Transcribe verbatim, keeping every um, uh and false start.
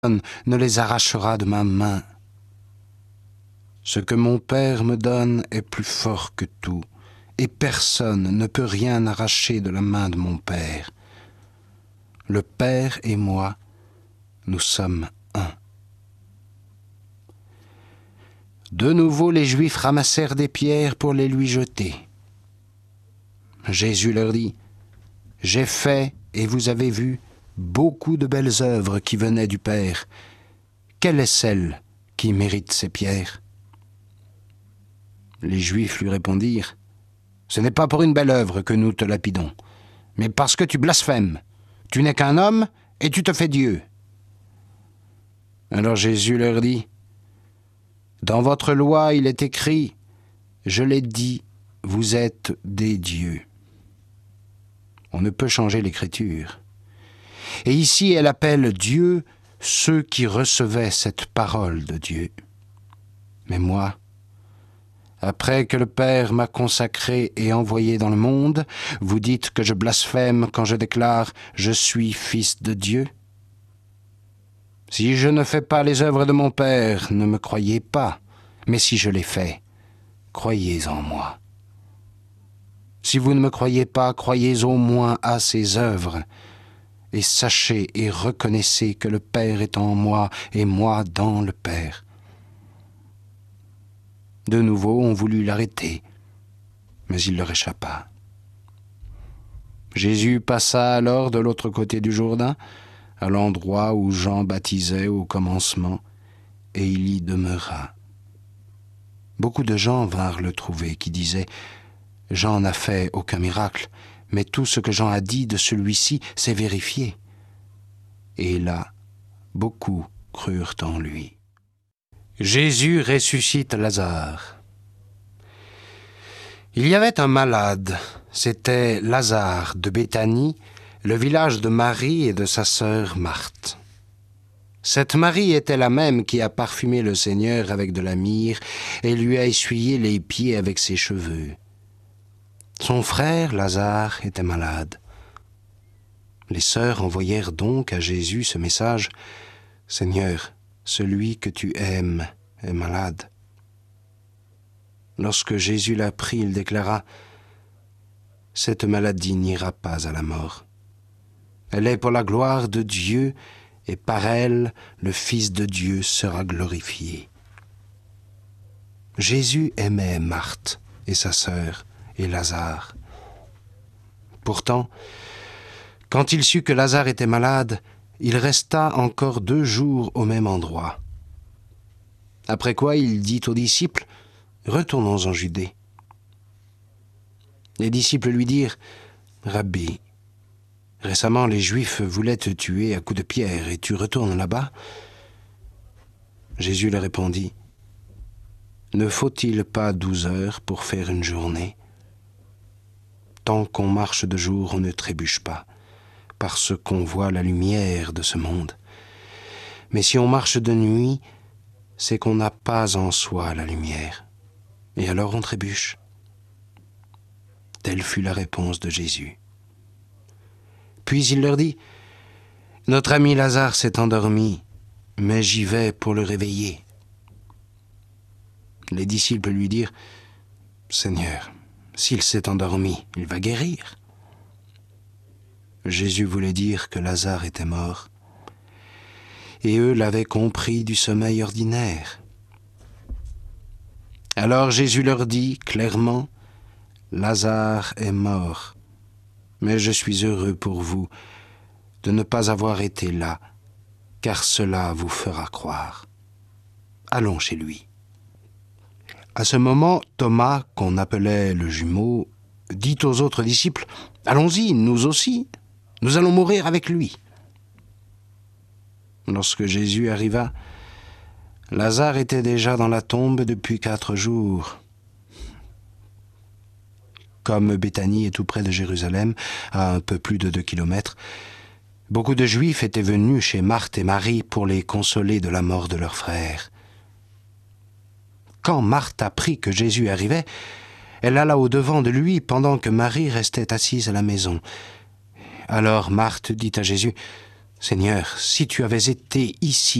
ne les arrachera de ma main. Ce que mon Père me donne est plus fort que tout, et personne ne peut rien arracher de la main de mon Père. Le Père et moi, nous sommes un. De nouveau, les Juifs ramassèrent des pierres pour les lui jeter. Jésus leur dit, « J'ai fait, et vous avez vu, beaucoup de belles œuvres qui venaient du Père. Quelle est celle qui mérite ces pierres ?» Les Juifs lui répondirent, « Ce n'est pas pour une belle œuvre que nous te lapidons, mais parce que tu blasphèmes. Tu n'es qu'un homme et tu te fais Dieu. » Alors Jésus leur dit, « Dans votre loi, il est écrit, je l'ai dit, vous êtes des dieux. » On ne peut changer l'écriture. Et ici, elle appelle Dieu ceux qui recevaient cette parole de Dieu. Mais moi, après que le Père m'a consacré et envoyé dans le monde, vous dites que je blasphème quand je déclare « Je suis fils de Dieu ». Si je ne fais pas les œuvres de mon Père, ne me croyez pas, mais si je les fais, croyez en moi. Si vous ne me croyez pas, croyez au moins à ses œuvres, et sachez et reconnaissez que le Père est en moi et moi dans le Père. De nouveau, on voulut l'arrêter, mais il leur échappa. Jésus passa alors de l'autre côté du Jourdain, à l'endroit où Jean baptisait au commencement, et il y demeura. Beaucoup de gens vinrent le trouver, qui disaient « Jean n'a fait aucun miracle, mais tout ce que Jean a dit de celui-ci s'est vérifié. » Et là, beaucoup crurent en lui. Jésus ressuscite Lazare. Il y avait un malade, c'était Lazare de Béthanie, le village de Marie et de sa sœur Marthe. Cette Marie était la même qui a parfumé le Seigneur avec de la myrrhe et lui a essuyé les pieds avec ses cheveux. Son frère, Lazare, était malade. Les sœurs envoyèrent donc à Jésus ce message, « Seigneur, celui que tu aimes est malade. » Lorsque Jésus l'apprit, il déclara, « Cette maladie n'ira pas à la mort. Elle est pour la gloire de Dieu, et par elle, le Fils de Dieu sera glorifié. » Jésus aimait Marthe et sa sœur, et Lazare. Pourtant, quand il sut que Lazare était malade, il resta encore deux jours au même endroit. Après quoi il dit aux disciples, « Retournons en Judée. » Les disciples lui dirent, « Rabbi, récemment les Juifs voulaient te tuer à coups de pierre et tu retournes là-bas ?» Jésus leur répondit, « Ne faut-il pas douze heures pour faire une journée ? Tant qu'on marche de jour, on ne trébuche pas, parce qu'on voit la lumière de ce monde. Mais si on marche de nuit, c'est qu'on n'a pas en soi la lumière, et alors on trébuche. » Telle fut la réponse de Jésus. Puis il leur dit, « Notre ami Lazare s'est endormi, mais j'y vais pour le réveiller. » Les disciples lui dirent, « Seigneur, s'il s'est endormi, il va guérir. » Jésus voulait dire que Lazare était mort, et eux l'avaient compris du sommeil ordinaire. Alors Jésus leur dit clairement, « Lazare est mort, mais je suis heureux pour vous de ne pas avoir été là, car cela vous fera croire. Allons chez lui. » À ce moment, Thomas, qu'on appelait le jumeau, dit aux autres disciples, « Allons-y, nous aussi, nous allons mourir avec lui. » Lorsque Jésus arriva, Lazare était déjà dans la tombe depuis quatre jours. Comme Béthanie est tout près de Jérusalem, à un peu plus de deux kilomètres, beaucoup de Juifs étaient venus chez Marthe et Marie pour les consoler de la mort de leur frère. Quand Marthe apprit que Jésus arrivait, elle alla au-devant de lui pendant que Marie restait assise à la maison. Alors Marthe dit à Jésus, « Seigneur, si tu avais été ici